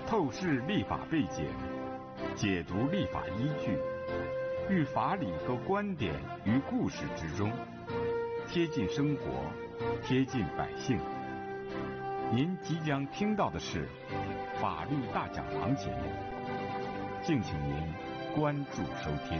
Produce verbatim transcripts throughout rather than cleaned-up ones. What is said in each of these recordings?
透视立法背景，解读立法依据，寓法理和观点于故事之中，贴近生活，贴近百姓。您即将听到的是法律大讲堂节目，敬请您关注收听。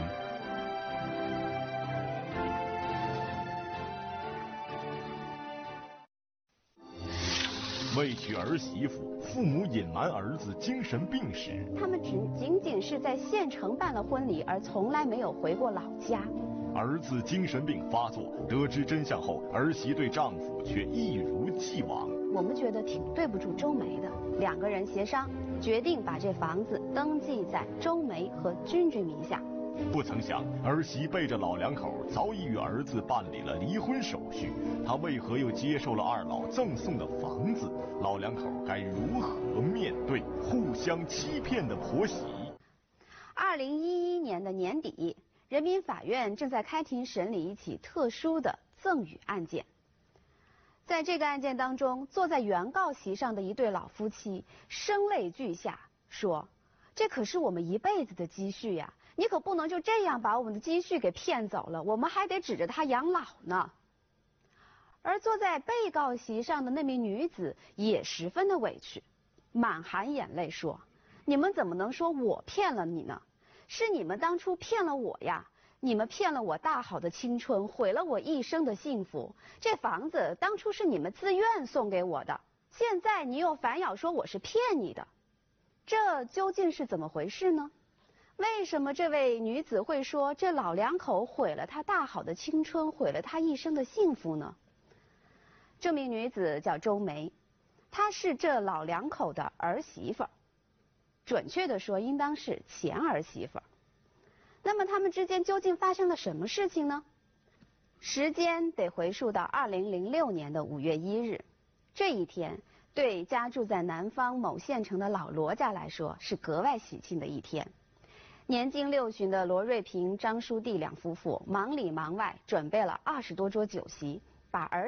为娶儿媳妇，父母隐瞒儿子精神病史。 他们只仅仅是在县城办了婚礼，而从来没有回过老家。 儿子精神病发作，得知真相后，儿媳对丈夫却一如既往。 我们觉得挺对不住周梅的，两个人协商，决定把这房子登记在周梅和君君名下。 不曾想，儿媳背着老两口早已与儿子办理了离婚手续，她为何又接受了二老赠送的房子？老两口该如何面对互相欺骗的婆媳？ 二零一一年的年底，人民法院正在开庭审理一起特殊的赠与案件。在这个案件当中，坐在原告席上的一对老夫妻声泪俱下说：“这可是我们一辈子的积蓄呀！你可不能就这样把我们的积蓄给骗走了，我们还得指着他养老呢。”而坐在被告席上的那名女子也十分的委屈，满含眼泪说：“你们怎么能说我骗了你呢？是你们当初骗了我呀！你们骗了我大好的青春，毁了我一生的幸福。这房子当初是你们自愿送给我的，现在你又反咬说我是骗你的，这究竟是怎么回事呢？为什么这位女子会说这老两口毁了她大好的青春，毁了她一生的幸福呢？这名女子叫周梅，她是这老两口的儿媳妇儿，准确的说应当是前儿媳妇儿。那么他们之间究竟发生了什么事情呢？时间得回溯到二零零六年的五月一日，这一天对家住在南方某县城的老罗家来说是格外喜庆的一天。年近六旬的罗瑞平、张书娣两夫妇忙里忙外准备了二十多桌酒席，把儿